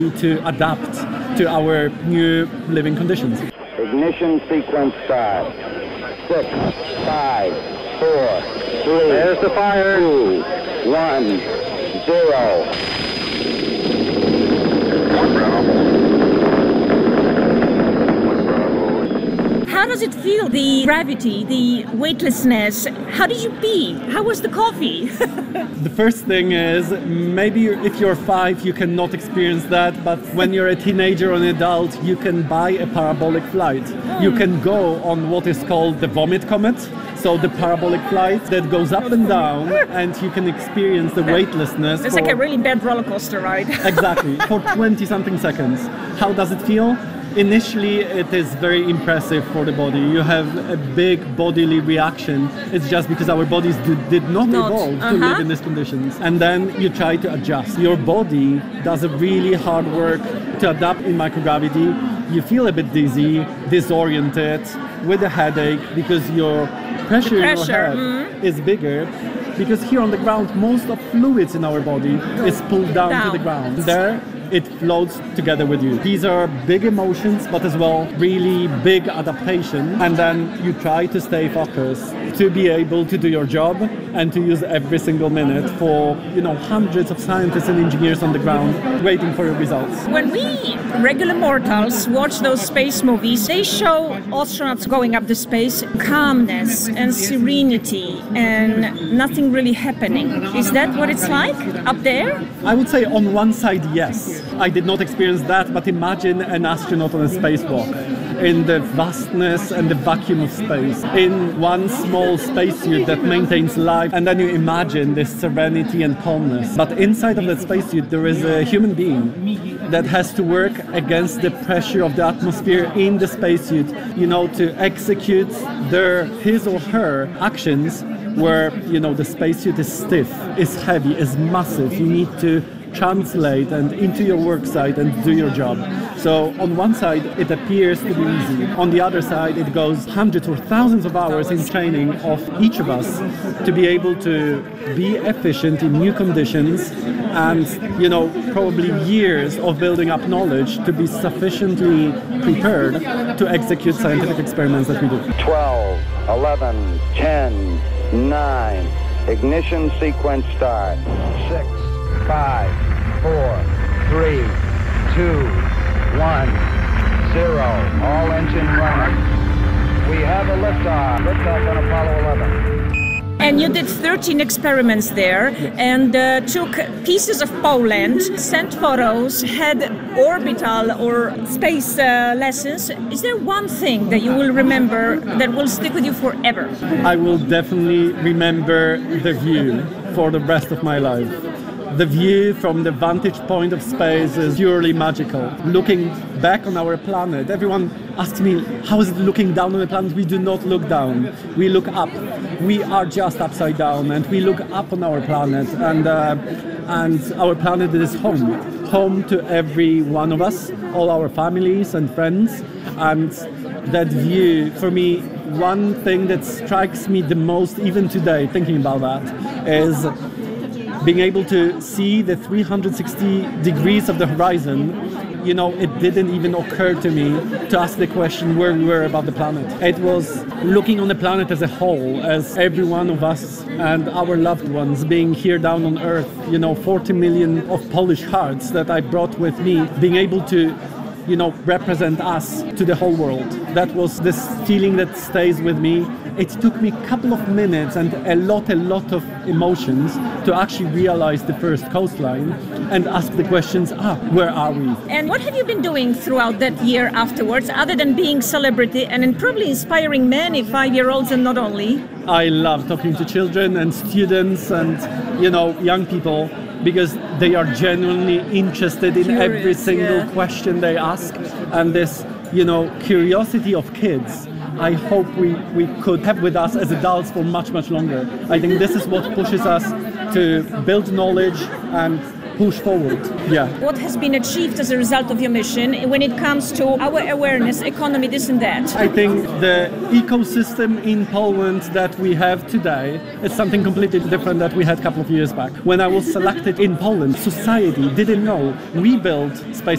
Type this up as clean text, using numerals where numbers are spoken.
to adapt to our new living conditions. Ignition sequence start. 6, 5, 4, 3. There's the fire. 2, 1, 0. How does it feel, the gravity, the weightlessness? How did you pee? How was the coffee? The first thing is, maybe if you're 5, you cannot experience that, but when you're a teenager or an adult, you can buy a parabolic flight. You can go on what is called the vomit comet, so the parabolic flight that goes up and down, and you can experience the weightlessness. It's like a really bad roller coaster ride. Exactly, for 20-something seconds. How does it feel? Initially, it is very impressive for the body. You have a big bodily reaction. It's just because our bodies did not evolve to live in these conditions. And then you try to adjust. Your body does a really hard work to adapt in microgravity. You feel a bit dizzy, disoriented, with a headache because your pressure in your head is bigger. Because here on the ground, most of fluids in our body is pulled down to the ground. There, it floats together with you. These are big emotions, but as well, really big adaptation. And then you try to stay focused to be able to do your job and to use every single minute for, hundreds of scientists and engineers on the ground waiting for your results. When we regular mortals watch those space movies, they show astronauts going up to space, calmness and serenity and nothing really happening. Is that what it's like up there? I would say on one side, yes. I did not experience that, but imagine an astronaut on a spacewalk in the vastness and the vacuum of space, in one small spacesuit that maintains life, and then you imagine this serenity and calmness. But inside of that spacesuit, there is a human being that has to work against the pressure of the atmosphere in the spacesuit, to execute his or her actions where, the spacesuit is stiff, is heavy, is massive. You need to translate and into your work site and do your job. So on one side it appears to be easy. On the other side it goes hundreds or thousands of hours in training of each of us to be able to be efficient in new conditions and probably years of building up knowledge to be sufficiently prepared to execute scientific experiments that we do. 12, 11, 10, 9. Ignition sequence start. 6, 5, 4, 3, 2, 1, 0. All engine running. We have a liftoff. Liftoff on Apollo 11. And you did 13 experiments there and took pieces of Poland, sent photos, had orbital or space lessons. Is there one thing that you will remember that will stick with you forever? I will definitely remember the view for the rest of my life. The view from the vantage point of space is purely magical. Looking back on our planet, everyone asks me, how is it looking down on the planet? We do not look down, we look up. We are just upside down and we look up on our planet and our planet is home to every one of us, all our families and friends. And that view, for me, one thing that strikes me the most even today, thinking about that, is being able to see the 360 degrees of the horizon. It didn't even occur to me to ask the question where we were about the planet. It was looking on the planet as a whole, as every one of us and our loved ones being here down on Earth, 40 million of Polish hearts that I brought with me, being able to represent us to the whole world. That was this feeling that stays with me. It took me a couple of minutes and a lot of emotions to actually realize the first coastline and ask the questions, where are we? And what have you been doing throughout that year afterwards, other than being celebrity and probably inspiring many 5-year-olds and not only? I love talking to children and students and, young people, because they are genuinely interested in every single question they ask. And this, curiosity of kids, I hope we could have with us as adults for much longer. I think this is what pushes us to build knowledge and push forward. Yeah. What has been achieved as a result of your mission when it comes to our awareness, economy, this and that? I think the ecosystem in Poland that we have today is something completely different that we had a couple of years back. When I was selected in Poland, society didn't know we built space